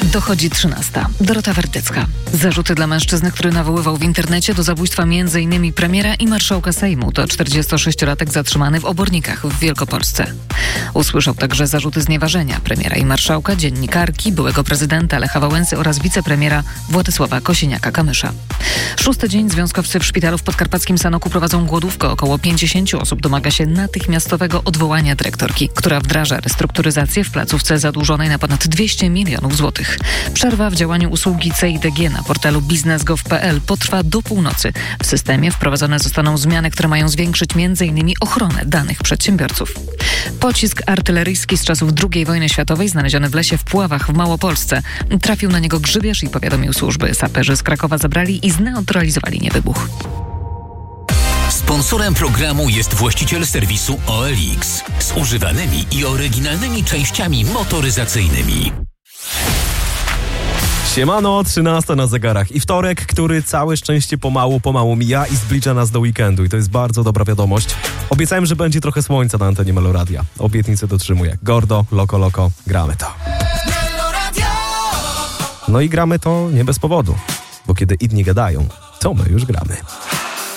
Dochodzi 13. Dorota Werdycka. Zarzuty dla mężczyzny, który nawoływał w internecie do zabójstwa m.in. premiera i marszałka Sejmu. To 46-latek zatrzymany w Obornikach w Wielkopolsce. Usłyszał także zarzuty znieważenia premiera i marszałka, dziennikarki, byłego prezydenta Lecha Wałęsy oraz wicepremiera Władysława Kosiniaka-Kamysza. 6. dzień związkowcy w szpitalu w podkarpackim Sanoku prowadzą głodówkę. Około 50 osób domaga się natychmiastowego odwołania dyrektorki, która wdraża restrukturyzację w placówce zadłużonej na ponad 200 milionów złotych. Przerwa w działaniu usługi CIDG na portalu biznes.gov.pl potrwa do północy. W systemie wprowadzone zostaną zmiany, które mają zwiększyć m.in. ochronę danych przedsiębiorców. Pocisk artyleryjski z czasów II wojny światowej, znaleziony w lesie w Puławach w Małopolsce. Trafił na niego grzybierz i powiadomił służby. Saperzy z Krakowa zabrali i zneutralizowali niewybuch. Sponsorem programu jest właściciel serwisu OLX z używanymi i oryginalnymi częściami motoryzacyjnymi. Siemano, 13 na zegarach i wtorek, który całe szczęście pomału mija i zbliża nas do weekendu i to jest bardzo dobra wiadomość. Obiecałem, że będzie trochę słońca na antenie Meloradia. Obietnicę dotrzymuję. Gordo, loko, gramy to. No i gramy to nie bez powodu, bo kiedy inni gadają, to my już gramy.